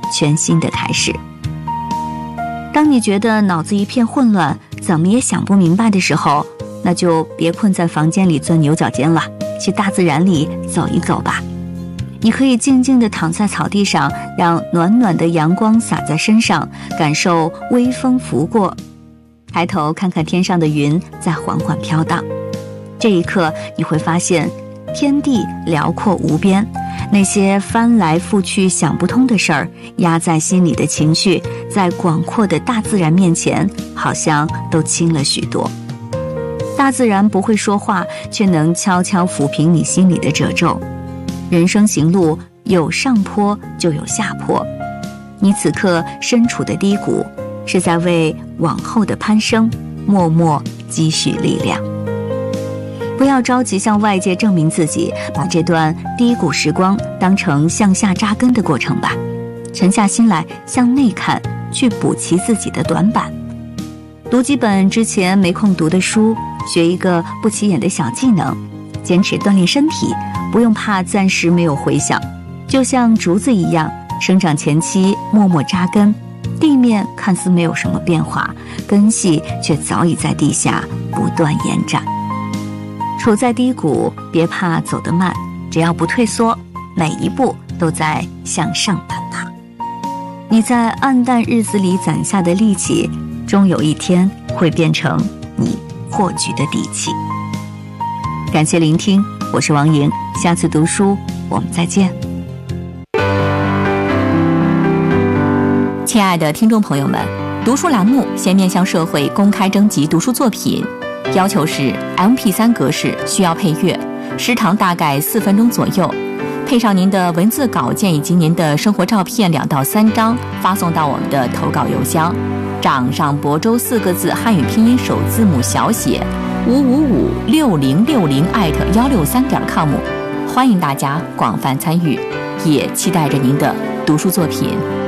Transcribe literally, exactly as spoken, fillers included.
全新的开始。当你觉得脑子一片混乱，怎么也想不明白的时候，那就别困在房间里钻牛角尖了，去大自然里走一走吧。你可以静静地躺在草地上，让暖暖的阳光洒在身上，感受微风拂过，抬头看看天上的云在缓缓飘荡。这一刻你会发现天地辽阔无边，那些翻来覆去想不通的事儿，压在心里的情绪，在广阔的大自然面前好像都轻了许多。大自然不会说话，却能悄悄抚平你心里的褶皱。人生行路有上坡就有下坡，你此刻身处的低谷，是在为往后的攀升默默积蓄力量。不要着急向外界证明自己，把这段低谷时光当成向下扎根的过程吧。沉下心来，向内看，去补齐自己的短板。读几本之前没空读的书，学一个不起眼的小技能，坚持锻炼身体，不用怕暂时没有回响。就像竹子一样，生长前期默默扎根，地面看似没有什么变化，根系却早已在地下不断延展。处在低谷，别怕走得慢，只要不退缩，每一步都在向上攀爬。你在暗淡日子里攒下的力气，终有一天会变成你破局的底气。感谢聆听，我是王莹，下次读书我们再见。 亲爱的听众朋友们，读书栏目现面向社会公开征集读书作品，要求是 M P 三 格式，需要配乐，时长大概四分钟左右，配上您的文字稿件以及您的生活照片两到三张，发送到我们的投稿邮箱掌上亳州四个字汉语拼音首字母小写五五五六零六零艾特幺六三点 com， 欢迎大家广泛参与，也期待着您的读书作品。